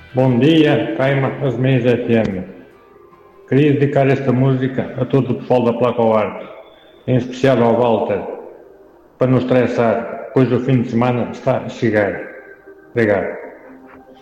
Bom dia, Caima Asmeias FM. Queria dedicar esta música a todo o pessoal da Placa ao Arte, em especial ao Walter, para não estressar, pois o fim de semana está a chegar. Obrigado.